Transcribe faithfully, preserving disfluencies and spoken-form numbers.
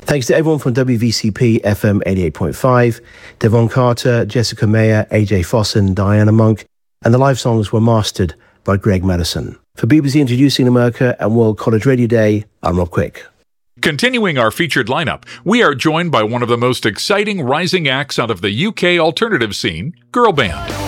Thanks to everyone from W V C P F M eighty-eight point five, Devon Carter, Jessica Mayer, A J Fossen, Diana Monk, and the live songs were mastered by Greg Madison. For B B C Introducing America and World College Radio Day, I'm Rob Quick. Continuing our featured lineup, we are joined by one of the most exciting rising acts out of the U K alternative scene, Girl Band.